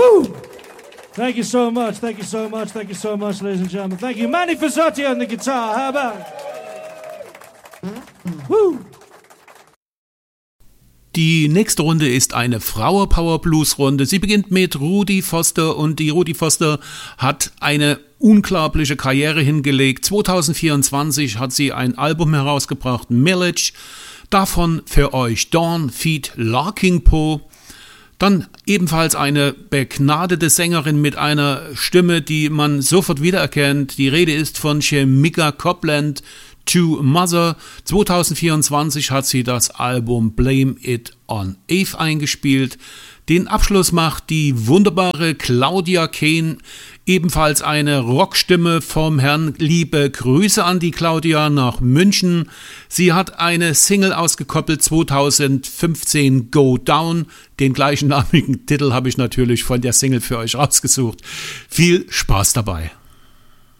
Woo! Thank you so much, thank you so much, thank you so much, ladies and gentlemen. Thank you. Manny Fazzotti on the guitar. How about it? Woo! Die nächste Runde ist eine Flower-Power-Blues-Runde. Sie beginnt mit Rudy Foster und die Rudy Foster hat eine unglaubliche Karriere hingelegt. 2024 hat sie ein Album herausgebracht, Millage. Davon für euch Dawn feat. Larking Poe. Dann ebenfalls eine begnadete Sängerin mit einer Stimme, die man sofort wiedererkennt. Die Rede ist von Shemika Copland. To Mother. 2024 hat sie das Album Blame It on Eve eingespielt. Den Abschluss macht die wunderbare Claudia Kane, ebenfalls eine Rockstimme vom Herrn. Liebe Grüße an die Claudia nach München. Sie hat eine Single ausgekoppelt 2015, Go Down. Den gleichnamigen Titel habe ich natürlich von der Single für euch rausgesucht. Viel Spaß dabei.